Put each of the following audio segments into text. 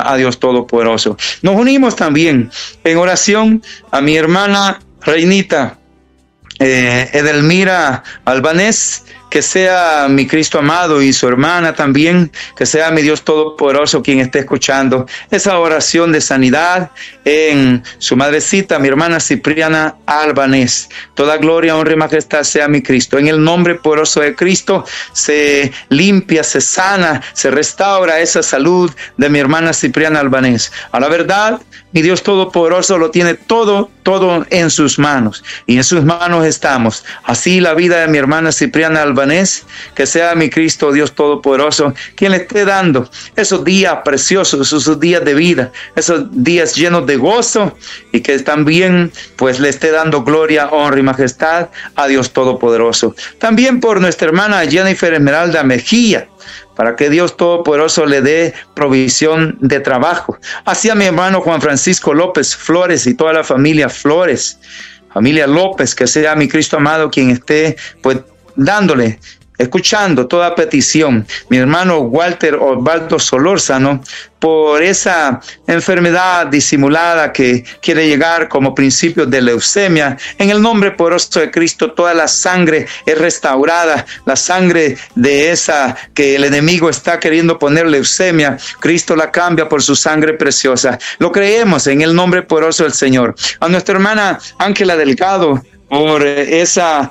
a Dios Todopoderoso. Nos unimos también en oración a mi hermana Reinita Edelmira Albanés, que sea mi Cristo amado, y su hermana también, que sea mi Dios Todopoderoso quien esté escuchando esa oración de sanidad en su madrecita, mi hermana Cipriana Albanés. Toda gloria, honra y majestad sea mi Cristo. En el nombre poderoso de Cristo se limpia, se sana, se restaura esa salud de mi hermana Cipriana Albanés. A la verdad, mi Dios Todopoderoso lo tiene todo en sus manos, y en sus manos estamos. Así la vida de mi hermana Cipriana Albanés, que sea mi Cristo Dios Todopoderoso quien le esté dando esos días preciosos, esos días de vida, esos días llenos de gozo, y que también pues le esté dando gloria, honra y majestad a Dios Todopoderoso. También por nuestra hermana Jennifer Esmeralda Mejía, para que Dios Todopoderoso le dé provisión de trabajo. Así a mi hermano Juan Francisco López Flores y toda la familia Flores, familia López, que sea mi Cristo amado quien esté pues dándole, escuchando toda petición. Mi hermano Walter Osvaldo Solórzano, por esa enfermedad disimulada que quiere llegar como principio de leucemia, en el nombre poderoso de Cristo, toda la sangre es restaurada, la sangre de esa que el enemigo está queriendo poner leucemia, Cristo la cambia por su sangre preciosa. Lo creemos en el nombre poderoso del Señor. A nuestra hermana Ángela Delgado, por esa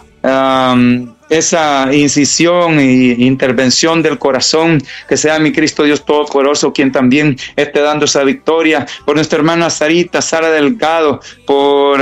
incisión e intervención del corazón, que sea mi Cristo Dios Todopoderoso quien también esté dando esa victoria. Por nuestra hermana Sara Delgado, por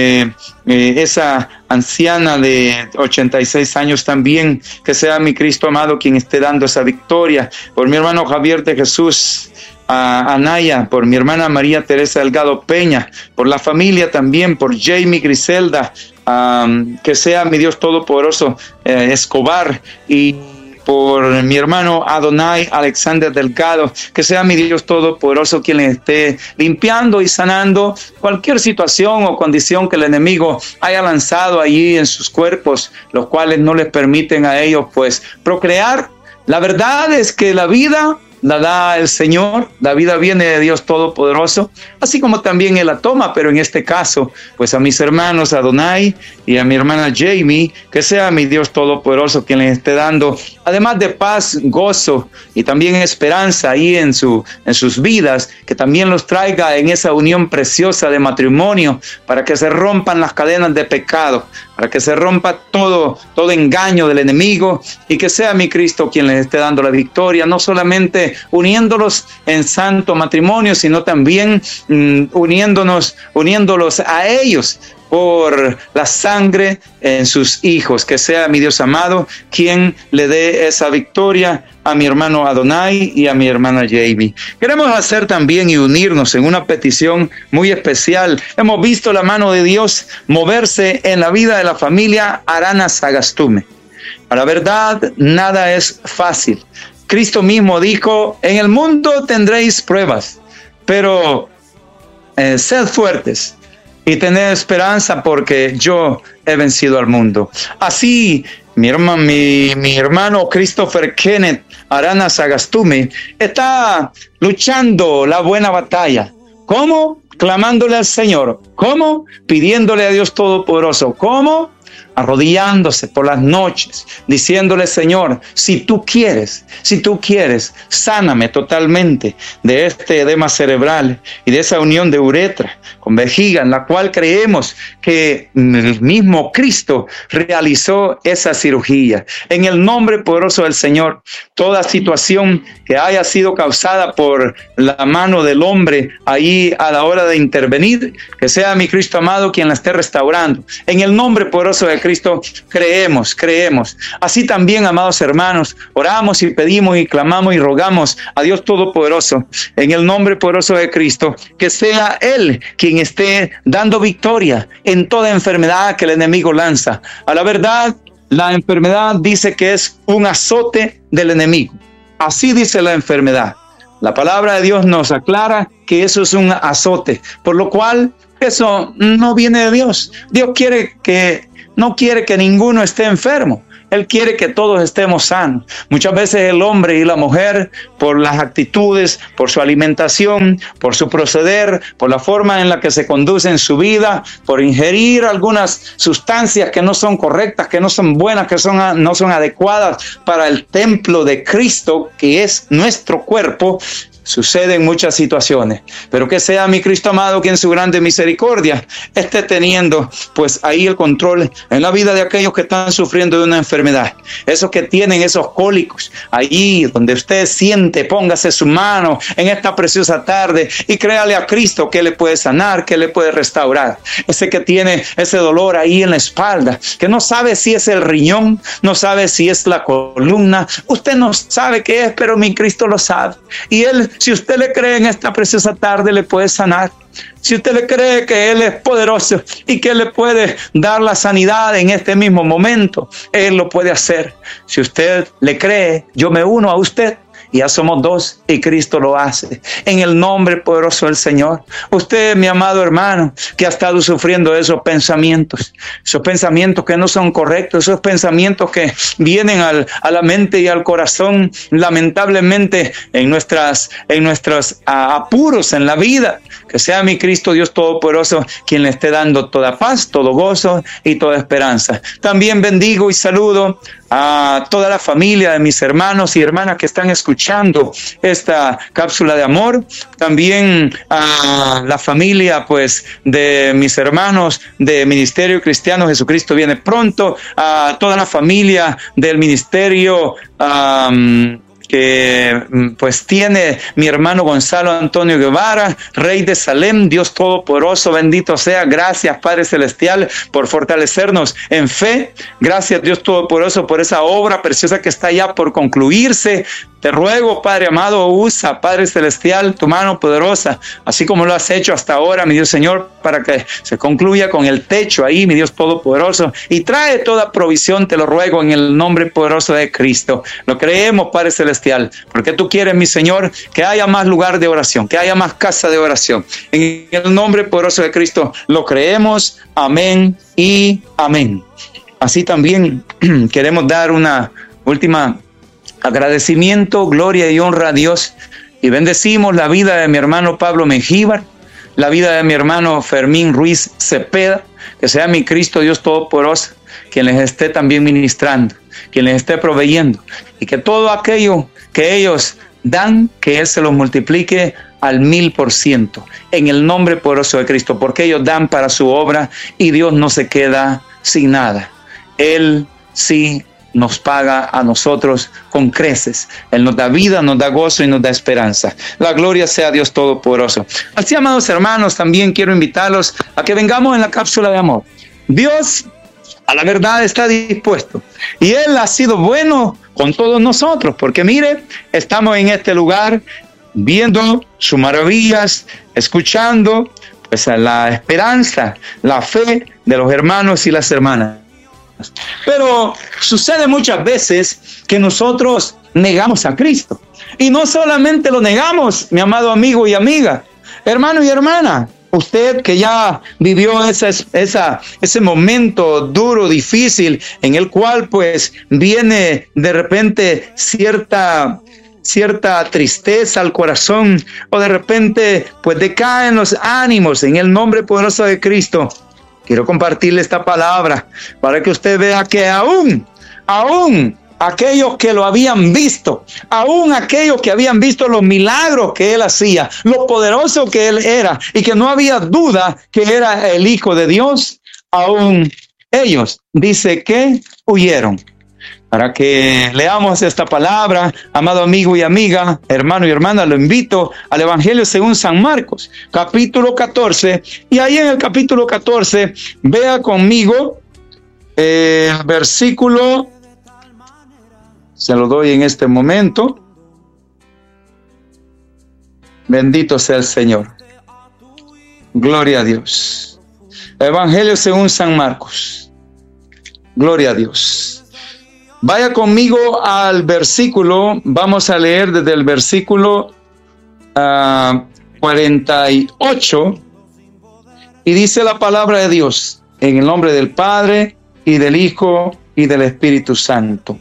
esa anciana de 86 años también, que sea mi Cristo amado quien esté dando esa victoria. Por mi hermano Javier de Jesús Anaya, por mi hermana María Teresa Delgado Peña, por la familia también, por Jamie Griselda, que sea mi Dios Todopoderoso Escobar, y por mi hermano Adonai Alexander Delgado, que sea mi Dios Todopoderoso quien le esté limpiando y sanando cualquier situación o condición que el enemigo haya lanzado allí en sus cuerpos, los cuales no les permiten a ellos pues procrear. La verdad es que la vida la da el Señor, la vida viene de Dios Todopoderoso, así como también Él la toma, pero en este caso, pues a mis hermanos Adonai y a mi hermana Jamie, que sea mi Dios Todopoderoso quien les esté dando, además de paz, gozo y también esperanza ahí en sus vidas, que también los traiga en esa unión preciosa de matrimonio, para que se rompan las cadenas de pecado, para que se rompa todo engaño del enemigo, y que sea mi Cristo quien les esté dando la victoria, no solamente uniéndolos en santo matrimonio, sino también uniéndolos a ellos por la sangre en sus hijos. Que sea mi Dios amado quien le dé esa victoria a mi hermano Adonai y a mi hermana Jamie. Queremos hacer también y unirnos en una petición muy especial. Hemos visto la mano de Dios moverse en la vida de la familia Arana Sagastume. A la verdad, nada es fácil. Cristo mismo dijo: en el mundo tendréis pruebas, pero sed fuertes y tened esperanza, porque yo he vencido al mundo. Así, mi hermano Christopher Kenneth Arana Sagastume está luchando la buena batalla. ¿Cómo? Clamándole al Señor. ¿Cómo? Pidiéndole a Dios Todopoderoso. ¿Cómo? Arrodillándose por las noches, diciéndole: Señor, si tú quieres, sáname totalmente de este edema cerebral y de esa unión de uretra con vejiga, en la cual creemos que el mismo Cristo realizó esa cirugía. En el nombre poderoso del Señor, toda situación que haya sido causada por la mano del hombre ahí a la hora de intervenir, que sea mi Cristo amado quien la esté restaurando. En el nombre poderoso de Cristo creemos. Así también, amados hermanos, oramos y pedimos y clamamos y rogamos a Dios Todopoderoso, en el nombre poderoso de Cristo, que sea Él quien esté dando victoria en toda enfermedad que el enemigo lanza. A la verdad, la enfermedad dice que es un azote del enemigo. Así dice la enfermedad. La palabra de Dios nos aclara que eso es un azote, por lo cual eso no viene de Dios. Dios no quiere que ninguno esté enfermo. Él quiere que todos estemos sanos. Muchas veces el hombre y la mujer, por las actitudes, por su alimentación, por su proceder, por la forma en la que se conduce en su vida, por ingerir algunas sustancias que no son correctas, que no son buenas, que no son adecuadas para el templo de Cristo, que es nuestro cuerpo, suceden muchas situaciones, pero que sea mi Cristo amado, que en su grande misericordia esté teniendo pues ahí el control en la vida de aquellos que están sufriendo de una enfermedad, esos que tienen esos cólicos. Ahí donde usted siente, póngase su mano en esta preciosa tarde y créale a Cristo que le puede sanar, que le puede restaurar. Ese que tiene ese dolor ahí en la espalda, que no sabe si es el riñón, no sabe si es la columna, usted no sabe qué es, pero mi Cristo lo sabe, y Él, si usted le cree en esta preciosa tarde, le puede sanar. Si usted le cree que Él es poderoso y que le puede dar la sanidad en este mismo momento, Él lo puede hacer. Si usted le cree, yo me uno a usted. Y ya somos dos y Cristo lo hace. En el nombre poderoso del Señor. Usted, mi amado hermano, que ha estado sufriendo esos pensamientos que no son correctos, esos pensamientos que vienen a la mente y al corazón, lamentablemente en nuestros apuros en la vida. Que sea mi Cristo Dios Todopoderoso quien le esté dando toda paz, todo gozo y toda esperanza. También bendigo y saludo a toda la familia de mis hermanos y hermanas que están escuchando esta cápsula de amor. También a la familia pues de mis hermanos de Ministerio Cristiano Jesucristo Viene Pronto, a toda la familia del ministerio que pues tiene mi hermano Gonzalo Antonio Guevara, Rey de Salem, Dios Todopoderoso, bendito sea. Gracias, Padre Celestial, por fortalecernos en fe. Gracias, Dios Todopoderoso, por esa obra preciosa que está ya por concluirse. Te ruego, Padre amado, usa, Padre Celestial, tu mano poderosa, así como lo has hecho hasta ahora, mi Dios Señor, para que se concluya con el techo ahí, mi Dios Todopoderoso, y trae toda provisión, te lo ruego, en el nombre poderoso de Cristo. Lo creemos, Padre Celestial, porque tú quieres, mi Señor, que haya más lugar de oración, que haya más casa de oración. En el nombre poderoso de Cristo lo creemos. Amén y amén. Así también queremos dar una última agradecimiento, gloria y honra a Dios, y bendecimos la vida de mi hermano Pablo Mengíbar, la vida de mi hermano Fermín Ruiz Cepeda. Que sea mi Cristo Dios Todopoderoso quien les esté también ministrando, quien les esté proveyendo, y que todo aquello que ellos dan, que Él se los multiplique al 1000%, en el nombre poderoso de Cristo, porque ellos dan para su obra y Dios no se queda sin nada. Él sí nos paga a nosotros con creces. Él nos da vida, nos da gozo y nos da esperanza. La gloria sea a Dios Todopoderoso. Así, amados hermanos, también quiero invitarlos a que vengamos en la cápsula de amor. Dios, a la verdad, está dispuesto. Y Él ha sido bueno con todos nosotros, porque mire, estamos en este lugar viendo sus maravillas, escuchando pues la esperanza, la fe de los hermanos y las hermanas. Pero sucede muchas veces que nosotros negamos a Cristo. Y no solamente lo negamos, mi amado amigo y amiga, hermano y hermana, usted que ya vivió ese momento duro, difícil, en el cual pues viene de repente cierta tristeza al corazón, o de repente pues decaen los ánimos, en el nombre poderoso de Cristo. Quiero compartirle esta palabra para que usted vea que aún aquellos que lo habían visto, aún aquellos que habían visto los milagros que Él hacía, lo poderoso que Él era, y que no había duda que era el Hijo de Dios, aún ellos, dice que huyeron. Para que leamos esta palabra, amado amigo y amiga, hermano y hermana, lo invito al Evangelio según San Marcos, capítulo 14. Y ahí en el capítulo 14, vea conmigo el versículo, se lo doy en este momento. Bendito sea el Señor. Gloria a Dios. Evangelio según San Marcos. Gloria a Dios. Vaya conmigo al versículo, vamos a leer desde el versículo 48, y dice la palabra de Dios, en el nombre del Padre, y del Hijo, y y del Espíritu Santo.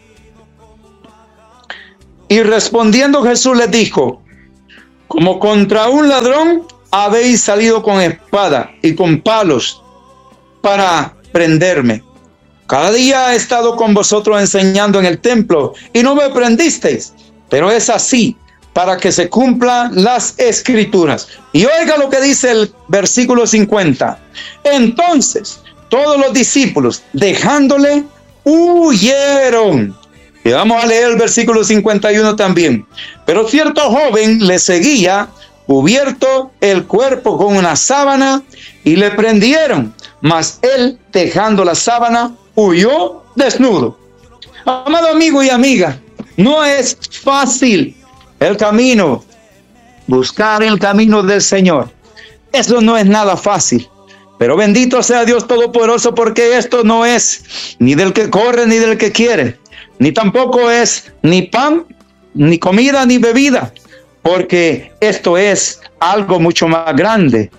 Y respondiendo Jesús les dijo: como contra un ladrón habéis salido con espada y con palos para prenderme. Cada día he estado con vosotros enseñando en el templo y no me prendisteis, pero es así para que se cumplan las Escrituras. Y oiga lo que dice el versículo 50. Entonces todos los discípulos, dejándole, huyeron. Y vamos a leer el versículo 51 también. Pero cierto joven le seguía, cubierto el cuerpo con una sábana, y le prendieron. Mas él, dejando la sábana, huyó desnudo. Amado amigo y amiga, no es fácil el camino, buscar el camino del Señor. Eso no es nada fácil. Pero bendito sea Dios Todopoderoso, porque esto no es ni del que corre ni del que quiere, ni tampoco es ni pan, ni comida, ni bebida, porque esto es algo mucho más grande.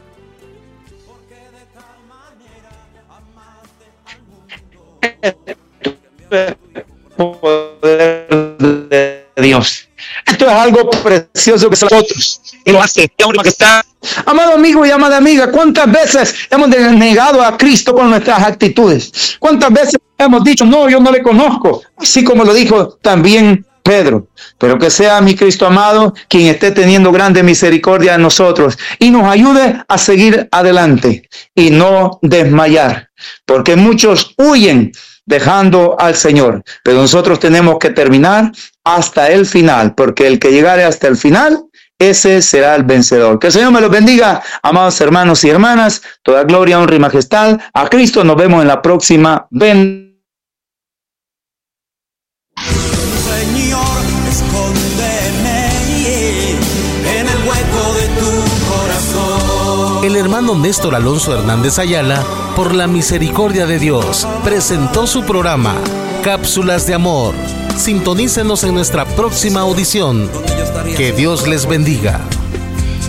Poder de Dios. Esto es algo precioso que son nosotros y lo hace Dios Majestad. Amado amigo y amada amiga, ¿cuántas veces hemos negado a Cristo con nuestras actitudes? ¿Cuántas veces hemos dicho, no, yo no le conozco? Así como lo dijo también Pedro. Pero que sea mi Cristo amado quien esté teniendo grande misericordia en nosotros y nos ayude a seguir adelante y no desmayar, porque muchos huyen dejando al Señor, pero nosotros tenemos que terminar hasta el final, porque el que llegare hasta el final, ese será el vencedor. Que el Señor me los bendiga, amados hermanos y hermanas. Toda gloria, honra y majestad a Cristo. Nos vemos en la próxima. Señor, escóndeme en el hueco de tu corazón. El hermano Néstor Alonso Hernández Ayala, por la misericordia de Dios, presentó su programa Cápsulas de Amor. Sintonícenos en nuestra próxima audición. Que Dios les bendiga.